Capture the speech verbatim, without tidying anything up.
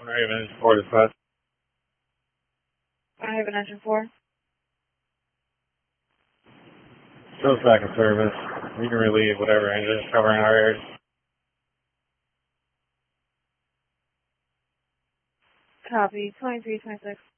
Raven, four dispatch. Raven, engine four. Still back in service. You can relieve whatever engine is covering our area. Copy, twenty-three, twenty-six.